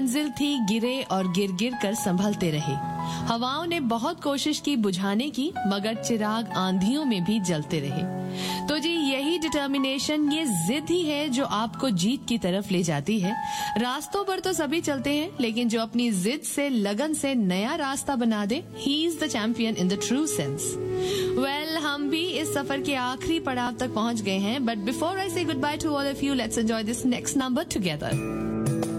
मंजिल थी, गिरे और गिर गिर कर संभलते रहे। हवाओं ने बहुत कोशिश की बुझाने की, मगर चिराग आंधियों में भी जलते रहे। तो जी यही डिटर्मिनेशन, ये जिद ही है जो आपको जीत की तरफ ले जाती है। रास्तों पर तो सभी चलते हैं, लेकिन जो अपनी जिद से, लगन से नया रास्ता बना दे, he is the champion in the true sense. Well, हम भी इस सफर के आखिरी पड़ाव तक पहुंच गए हैं, बट बिफोर आई से good by two all of you, let's enjoy this next number together.